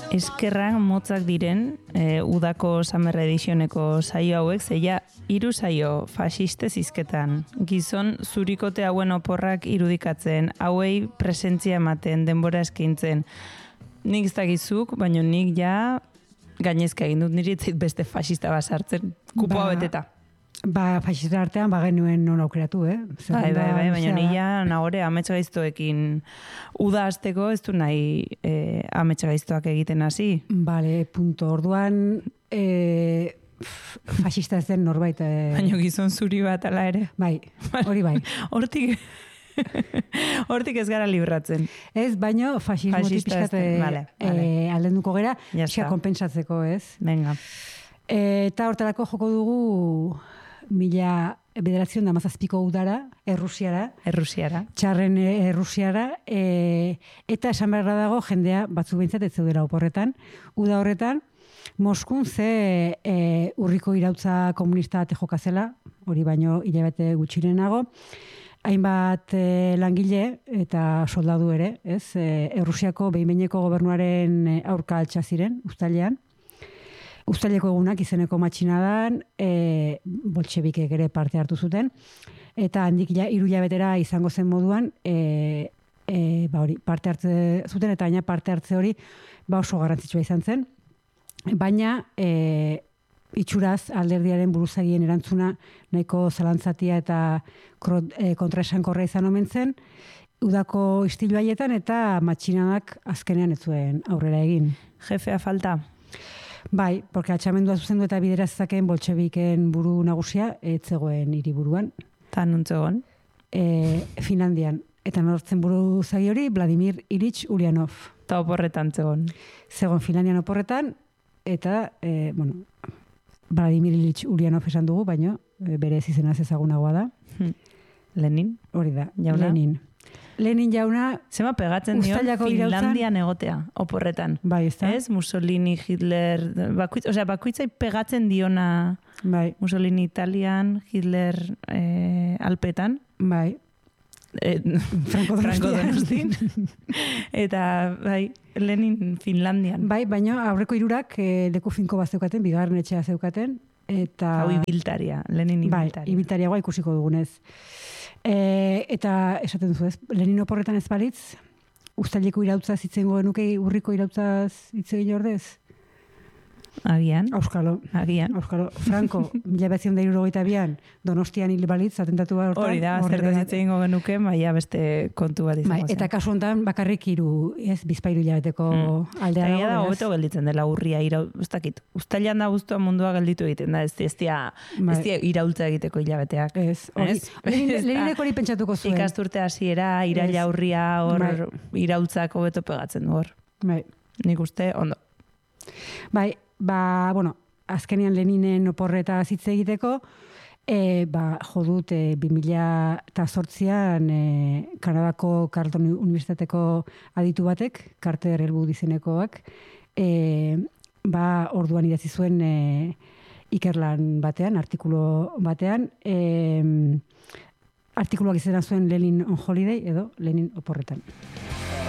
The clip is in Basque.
eskerran motzak diren udako Summer Editioneko saio hauek, zeia 3 saio faxiste zizketan. Gizon zurikote hauen oporrak irudikatzen, hauei presentzia ematen, denbora eskintzen. Nik ez dakizuk, baina nik ja gainezka egin dut niri etzait beste faxista basartzen, kupoa beteta. Faxista artean genuen non aukeratu, Bai, baina nila nagore ametsa gaiztoekin uda azteko ez du nahi ametsa gaiztoak egiten hasi. Bale, punto. Orduan faxista ez den norbait. Baina gizon zuri bat ala ere. Bai, hori bai. Hortik ez gara libratzen. Ez, baina faxismotik pixkat aldenduko gera, xa konpensatzeko, ez? Venga. Eta hortarako joko dugu 1917ko udara, Errusiara. Txarren Errusiara. Eta esan beharra dago jendea batzu behintzat ez zeudela oporretan. Uda horretan, Moskun ze urriko irautza komunista jokazela, hori baino hilabete gutxirenago, hainbat langile eta soldadu ere, ez? Errusiako behin-behineko gobernuaren aurka altxa ziren, uztailean. Uztaileko egunak izeneko matxinadan, boltxebikek ere parte hartu zuten, eta handik 3 hilabetera izango zen moduan, parte hartze zuten, eta baina parte hartze hori oso garrantzitsua izan zen. Baina, itxuraz alderdiaren buruzagien erantzuna nahiko zalantzatia eta kontraesankorra izan omen zen, udako istilu haietan eta matxinadak azkenean ez zuen aurrera egin. Jefea falta? Bai, porque atxamendua zuzendu eta biderazakeen boltxebiken buru nagusia etzegoen hiriburuan. Ta nuntzegoen? Finlandian. Eta nortzen buru zagi hori, Vladimir Ilich Ulyanov. Eta oporretan zegoen? Zegoen Finlandian oporretan, eta, Vladimir Ilich Ulyanov esan dugu, baina bere izenaz ezagunagoa da. Lenin? Hori da, jauna? Lenin jauna... Zema pegatzen dion Finlandian egotea, oporretan. Bai, ez da. Ez, Mussolini, Hitler... Bakoitzai pegatzen diona Mussolini Italian, Hitler Alpetan. Bai. Franco Donostin. Eta, bai, Lenin Finlandian. Bai, baina aurreko 3 leku finko bat zeukaten, bigarren etxea zeukaten. Hau ibiltaria, Lenin ibiltaria. Bai, ibiltariagoa ikusiko dugunez. Eta esaten duzu ez, Lenin oporretan ez balitz, uztaileko irautza zitzen genuke urriko irautza zitzen ordez? Agian. Auskalo. Franco, 1962an, Donostian hil balitz, atentatu bat hortan. Hori da, zertan zitzen genuke, baina beste kontu bat izango zen. Eta kasu honetan, bakarrik 3, bizpairu hilabeteko aldea dago. Eta da, hobeto gelditzen dela urria, ez dakit. Uztailan da guztua mundua gelditu egiten da, ez dia iraultza egiteko hilabeteak. Ez, Lenineko hori pentsatuko zuen. Ikasturte hasiera, iraila urria, hor iraultzak hobeto pegatzen du hor. Nik uste, ondo. Bai, azkenean Leninen oporreta zitze egiteko, jo dut 2008an Kanadako Carleton Unibertsitateko aditu batek, Carter Elwood izenekoak, orduan idatzi zuen ikerlan batean, artikulu batean, artikuluak izena zuen Lenin on Holiday edo Lenin oporretan.